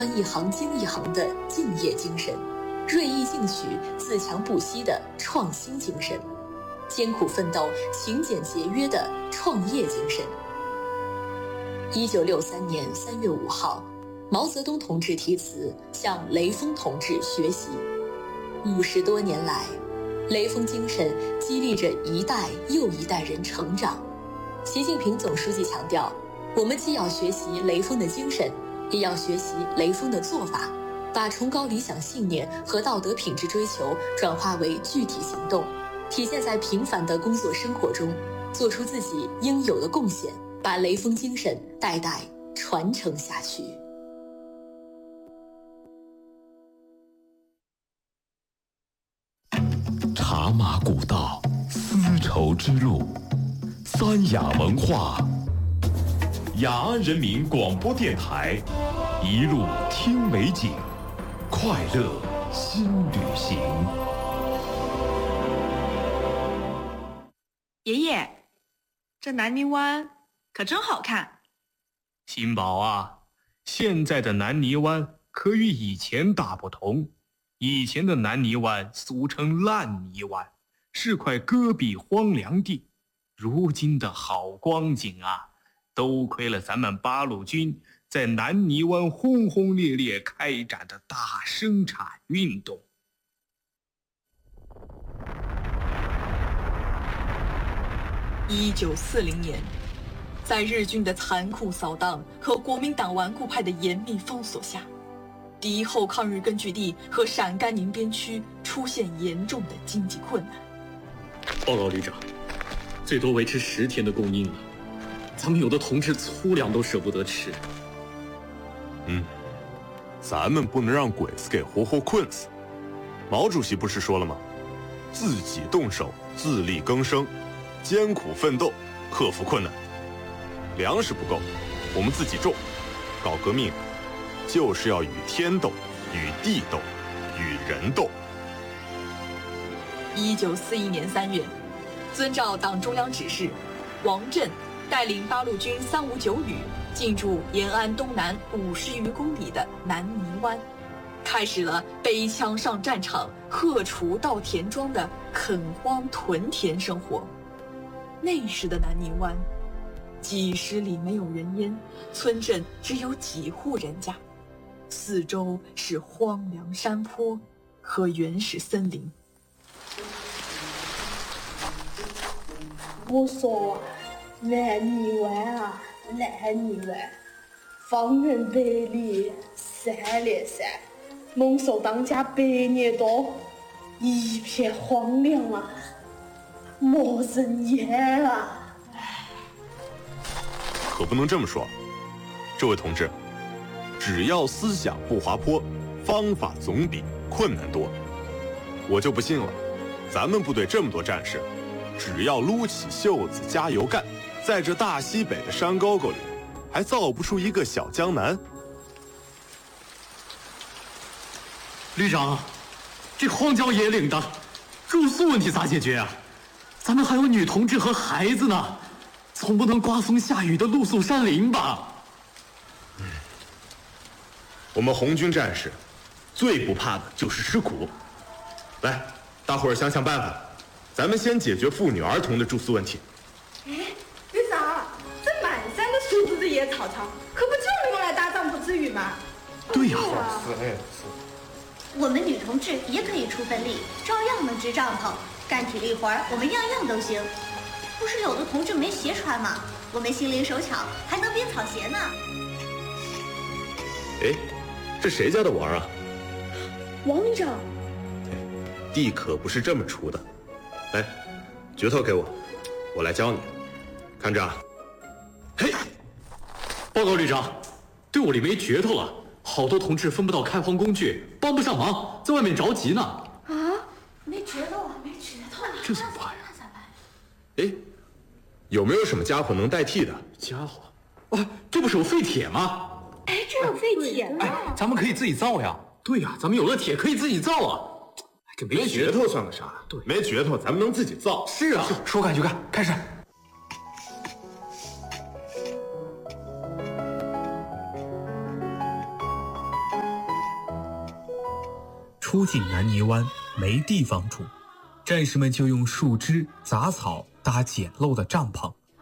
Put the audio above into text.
一行经一行的敬业精神，锐意进取、自强不息的创新精神，艰苦奋斗、勤俭节约的创业精神。1963年3月5号，毛泽东同志题词向雷锋同志学习。50多年来，雷锋精神激励着一代又一代人成长。习近平总书记强调，我们既要学习雷锋的精神，也要学习雷锋的做法，把崇高理想信念和道德品质追求转化为具体行动，体现在平凡的工作生活中，做出自己应有的贡献，把雷锋精神代代传承下去。 茶马古道，丝绸之路，三雅文化，雅安人民广播电台，一路听美景，快乐新旅行。 爷爷，这南泥湾可真好看。 新宝啊，现在的南泥湾可与以前大不同。以前的南泥湾俗称烂泥湾，是块戈壁荒凉地。如今的好光景啊，都亏了咱们八路军在南泥湾轰轰烈烈开展的大生产运动。 1940年，在日军的残酷扫荡和国民党顽固派的严密封锁下，敌后抗日根据地和陕甘宁边区出现严重的经济困难。 报告旅长，最多维持10天的供应了，咱们有的同志粗粮都舍不得吃。 咱们不能让鬼子给活困死。毛主席不是说了吗？自己动手，自力更生，艰苦奋斗，克服困难。粮食不够，我们自己种。搞革命就是要与天斗，与地斗，与人斗。 1941年3月，遵照党中央指示，王震带领八路军359旅进驻延安东南50余公里的南泥湾，开始了背枪上战场、荷锄到田庄的垦荒屯田生活。那时的南泥湾，几十里没有人烟，村镇只有几户人家，四周是荒凉山坡和原始森林。 我说南泥湾啊，南泥湾，方圆100里3连山，猛兽当家100年多，一片荒凉啊，没人烟啊。 可不能这么说，这位同志，只要思想不滑坡，方法总比困难多。我就不信了，咱们部队这么多战士，只要撸起袖子加油干，在这大西北的山沟沟里，还造不出一个小江南。 旅长，这荒郊野岭的住宿问题咋解决啊？咱们还有女同志和孩子呢，总不能刮风下雨的露宿山林吧？ 我们红军战士最不怕的就是吃苦。来，大伙儿想想办法，咱们先解决妇女儿童的住宿问题。 哎，旅长，这满山的树枝子野草草，可不就是用来搭帐篷遮雨吗？ 对呀， 我们女同志也可以出份力，照样能支帐篷。干体力活儿，我们样样都行。不是有的同志没鞋穿吗？我们心灵手巧，还能编草鞋呢。 哎，这谁家的玩啊？ 王旅长， 地可不是这么锄的。来，镢头给我，我来教你。看着啊。 嘿，报告旅长，队伍里没镢头了，好多同志分不到开荒工具，帮不上忙，在外面着急呢。 啊，没镢头啊，没镢头啊， 这怎么办呀？ 哎，有没有什么家伙能代替的？ 家伙，啊，这不是有废铁吗？ 哎，这有废铁呢。 咱们可以自己造呀。 对呀，咱们有了铁可以自己造啊。这没镢头算个啥？对，没镢头咱们能自己造。 是啊， 说干就干，开始。 出进南泥湾，没地方住，战士们就用树枝、杂草搭简陋的帐篷，